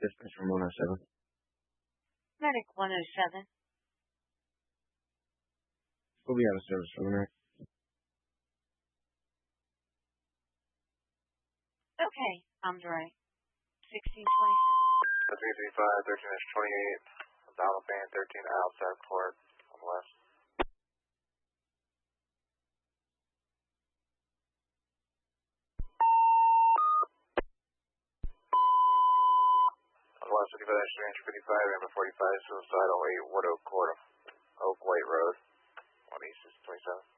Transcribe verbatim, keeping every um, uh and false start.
dispatch from one oh seven. Medic one oh seven. We'll be out of service for the night. Okay, Andre. sixteen twenty-six. three three five, thirteen twenty-eight, Donald Fan, thirteen outside court on the west. On the west, fifty-five, range fifty-five, number forty-five, suicidal, eight Wood Oak Court, Oak White Road, one east is twenty-seven.